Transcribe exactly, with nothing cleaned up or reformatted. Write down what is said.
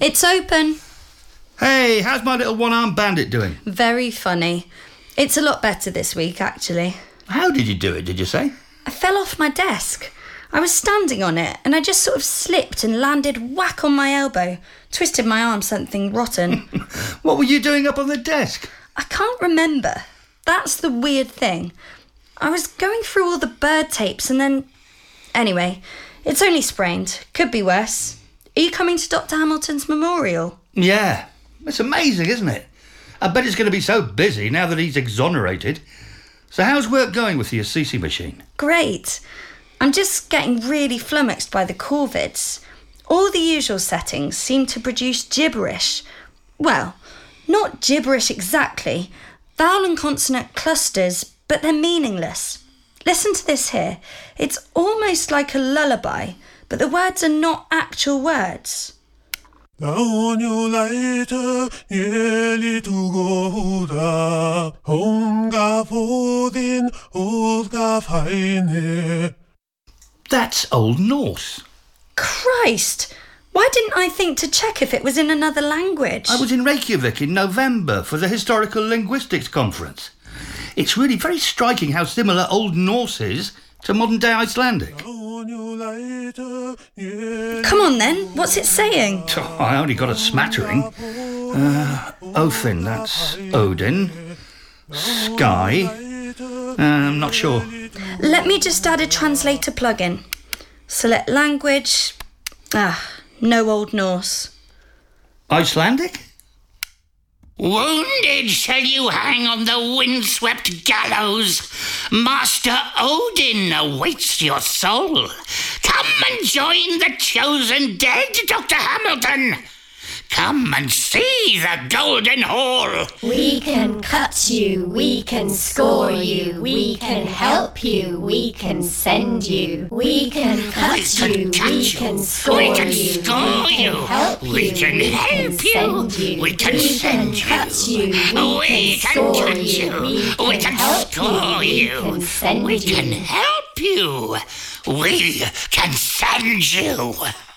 It's open. Hey, how's my little one-armed bandit doing? Very funny. It's a lot better this week, actually. How did you do it, did you say? I fell off my desk. I was standing on it and I just sort of slipped and landed whack on my elbow. Twisted my arm something rotten. What were you doing up on the desk? I can't remember. That's the weird thing. I was going through all the bird tapes and then... Anyway, it's only sprained. Could be worse. Are you coming to Doctor Hamilton's memorial? Yeah. It's amazing, isn't it? I bet it's going to be so busy now that he's exonerated. So how's work going with the Assisi machine? Great. I'm just getting really flummoxed by the Corvids. All the usual settings seem to produce gibberish. Well, not gibberish exactly. Vowel and consonant clusters, but they're meaningless. Listen to this here. It's almost like a lullaby, but the words are not actual words. That's Old Norse. Christ! Why didn't I think to check if it was in another language? I was in Reykjavik in November for the Historical Linguistics Conference. It's really very striking how similar Old Norse is to modern-day Icelandic. Come on then, what's it saying? Oh, I only got a smattering. Uh, Othin, that's Odin. Sky. Uh, I'm not sure. Let me just add a translator plugin. Select language. Ah, no Old Norse. Icelandic? Wounded shall you hang on the windswept gallows. Master Odin awaits your soul. Come and join the chosen dead, Doctor Hamilton. Come and see the Golden Hall. We can cut you, we can score you, we can help you, we can send you. We can cut We can you, cut we you, can score we can you, score we you, can help you, we can help you, send you. we can send you, cut you, we can score cut you, you, we can help score you, you, we can send we you. can help you, we can send you.